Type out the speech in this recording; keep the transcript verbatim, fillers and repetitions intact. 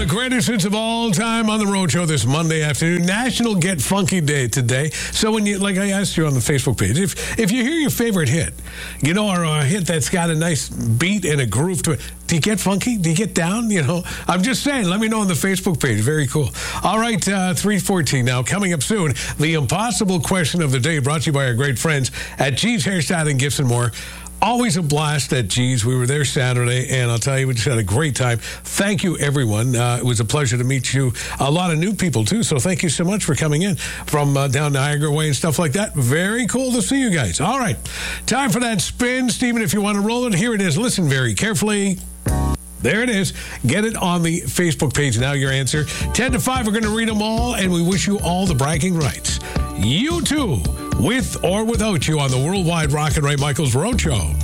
the greatest hits of all time on the Road Show this Monday afternoon. National Get Funky Day today. So when you, like I asked you on the Facebook page, if if you hear your favorite hit, you know, or a hit that's got a nice beat and a groove to it, do you get funky? Do you get down? You know, I'm just saying, let me know on the Facebook page. Very cool. All right, uh, three fourteen now. Coming up soon, the impossible question of the day brought to you by our great friends at G's Hairstyling, Gifts and More. Always a blast at G's. We were there Saturday, and I'll tell you, we just had a great time. Thank you, everyone. Uh, it was a pleasure to meet you. A lot of new people, too, so thank you so much for coming in from uh, down Niagara Way and stuff like that. Very cool to see you guys. All right, time for that spin. Stephen, if you want to roll it, here it is. Listen very carefully. There it is. Get it on the Facebook page now, your answer. ten to five, we're going to read them all, and we wish you all the bragging rights. You too, with or without you on the Worldwide Rock and Ray Michaels Road Show.